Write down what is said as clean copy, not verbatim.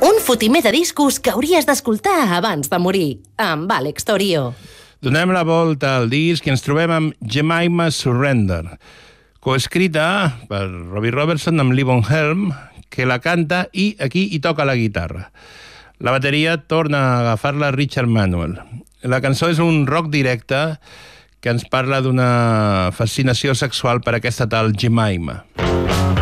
Un fotimer de discos que hauries d'escoltar abans de morir, amb Àlex Torio. Donem la volta al disc i ens trobem amb Jemima Surrender, coescrita per Robbie Robertson amb Levon Helm, que la canta i aquí hi toca la guitarra. La bateria torna a agafar-la Richard Manuel. La cançó és un rock directe que ens parla d'una fascinació sexual per aquesta tal Jemima.